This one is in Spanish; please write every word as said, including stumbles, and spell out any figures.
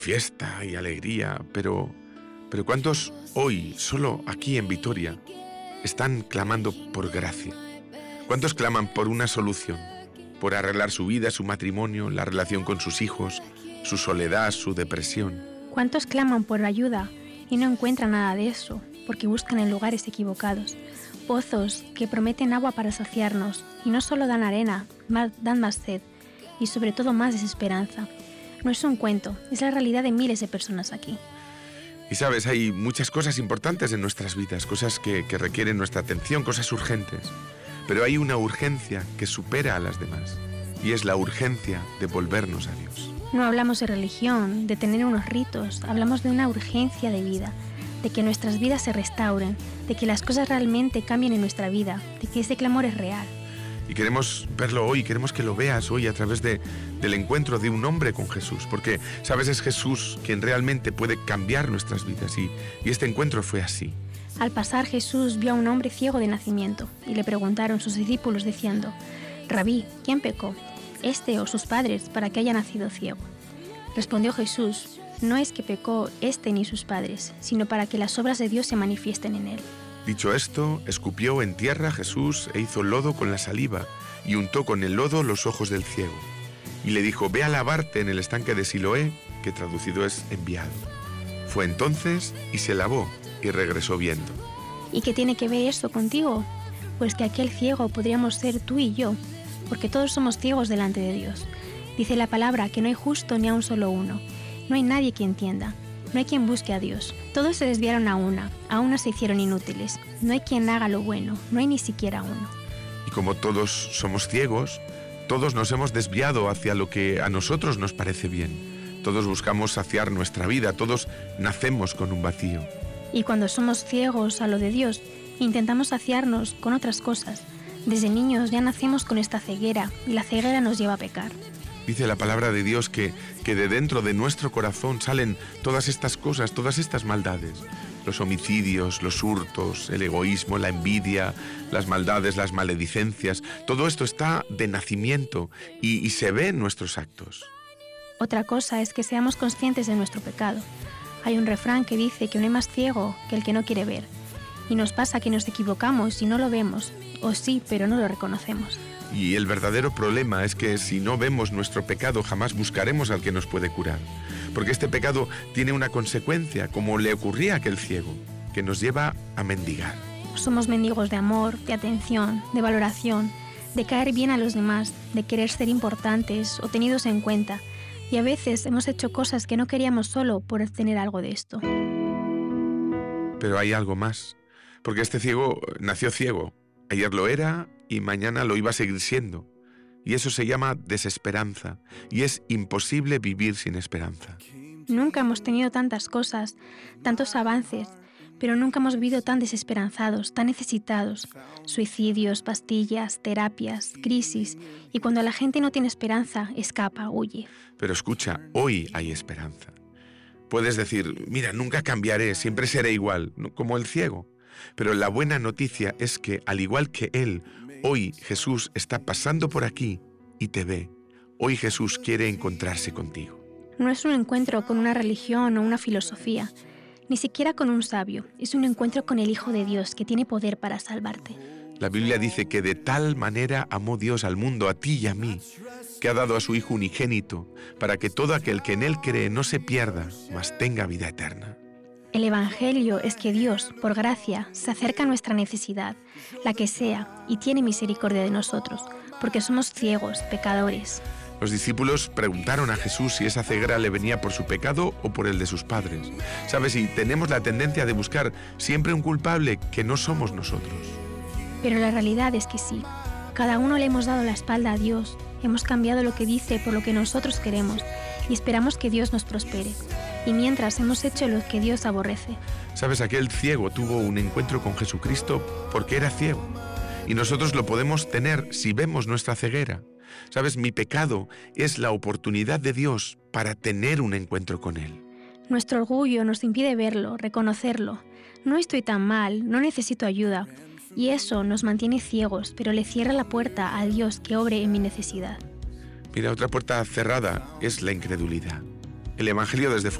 fiesta y alegría, pero, pero ¿cuántos hoy, solo aquí en Vitoria, están clamando por gracia? ¿Cuántos claman por una solución? Por arreglar su vida, su matrimonio, la relación con sus hijos, su soledad, su depresión. ¿Cuántos claman por ayuda y no encuentran nada de eso, porque buscan en lugares equivocados? Pozos que prometen agua para saciarnos y no solo dan arena, más, dan más sed y sobre todo más desesperanza. No es un cuento, es la realidad de miles de personas aquí. Y sabes, hay muchas cosas importantes en nuestras vidas, cosas que, que requieren nuestra atención, cosas urgentes. Pero hay una urgencia que supera a las demás, y es la urgencia de volvernos a Dios. No hablamos de religión, de tener unos ritos, hablamos de una urgencia de vida, de que nuestras vidas se restauren, de que las cosas realmente cambien en nuestra vida, de que ese clamor es real. Y queremos verlo hoy, queremos que lo veas hoy a través de, del encuentro de un hombre con Jesús, porque, sabes, es Jesús quien realmente puede cambiar nuestras vidas, y, y este encuentro fue así. Al pasar Jesús vio a un hombre ciego de nacimiento, y le preguntaron sus discípulos diciendo: «Rabí, ¿quién pecó, este o sus padres, para que haya nacido ciego?» Respondió Jesús: «No es que pecó este ni sus padres, sino para que las obras de Dios se manifiesten en él». Dicho esto, escupió en tierra Jesús e hizo lodo con la saliva, y untó con el lodo los ojos del ciego. Y le dijo: «Ve a lavarte en el estanque de Siloé», que traducido es enviado. Fue entonces y se lavó, y regresó viendo. ¿Y qué tiene que ver eso contigo? Pues que aquel ciego podríamos ser tú y yo, porque todos somos ciegos delante de Dios. Dice la palabra que no hay justo ni a un solo uno. No hay nadie que entienda. No hay quien busque a Dios. Todos se desviaron a una, a una se hicieron inútiles. No hay quien haga lo bueno, no hay ni siquiera uno. Y como todos somos ciegos, todos nos hemos desviado hacia lo que a nosotros nos parece bien. Todos buscamos saciar nuestra vida, todos nacemos con un vacío. Y cuando somos ciegos a lo de Dios, intentamos saciarnos con otras cosas. Desde niños ya nacemos con esta ceguera, y la ceguera nos lleva a pecar. Dice la palabra de Dios que, que de dentro de nuestro corazón salen todas estas cosas, todas estas maldades. Los homicidios, los hurtos, el egoísmo, la envidia, las maldades, las maledicencias. Todo esto está de nacimiento y, y se ve en nuestros actos. Otra cosa es que seamos conscientes de nuestro pecado. Hay un refrán que dice que no hay más ciego que el que no quiere ver. Y nos pasa que nos equivocamos y no lo vemos, o sí, pero no lo reconocemos. Y el verdadero problema es que si no vemos nuestro pecado, jamás buscaremos al que nos puede curar. Porque este pecado tiene una consecuencia, como le ocurría a aquel ciego, que nos lleva a mendigar. Somos mendigos de amor, de atención, de valoración, de caer bien a los demás, de querer ser importantes o tenidos en cuenta. Y a veces hemos hecho cosas que no queríamos solo por obtener algo de esto. Pero hay algo más, porque este ciego nació ciego. Ayer lo era y mañana lo iba a seguir siendo. Y eso se llama desesperanza, y es imposible vivir sin esperanza. Nunca hemos tenido tantas cosas, tantos avances, pero nunca hemos vivido tan desesperanzados, tan necesitados. Suicidios, pastillas, terapias, crisis, y cuando la gente no tiene esperanza, escapa, huye. Pero escucha, hoy hay esperanza. Puedes decir: mira, nunca cambiaré, siempre seré igual, como el ciego. Pero la buena noticia es que, al igual que él, hoy Jesús está pasando por aquí y te ve. Hoy Jesús quiere encontrarse contigo. No es un encuentro con una religión o una filosofía, ni siquiera con un sabio. Es un encuentro con el Hijo de Dios, que tiene poder para salvarte. La Biblia dice que de tal manera amó Dios al mundo, a ti y a mí, que ha dado a su Hijo unigénito, para que todo aquel que en él cree no se pierda, mas tenga vida eterna. El Evangelio es que Dios, por gracia, se acerca a nuestra necesidad, la que sea, y tiene misericordia de nosotros, porque somos ciegos, pecadores. Los discípulos preguntaron a Jesús si esa ceguera le venía por su pecado o por el de sus padres. ¿Sabes? Y tenemos la tendencia de buscar siempre un culpable que no somos nosotros. Pero la realidad es que sí. Cada uno le hemos dado la espalda a Dios, hemos cambiado lo que dice por lo que nosotros queremos y esperamos que Dios nos prospere. Y mientras hemos hecho lo que Dios aborrece. ¿Sabes? Aquel ciego tuvo un encuentro con Jesucristo porque era ciego. Y nosotros lo podemos tener si vemos nuestra ceguera. ¿Sabes? Mi pecado es la oportunidad de Dios para tener un encuentro con Él. Nuestro orgullo nos impide verlo, reconocerlo. No estoy tan mal, no necesito ayuda. Y eso nos mantiene ciegos, pero le cierra la puerta a Dios que obre en mi necesidad. Mira, otra puerta cerrada es la incredulidad. el Evangelio desde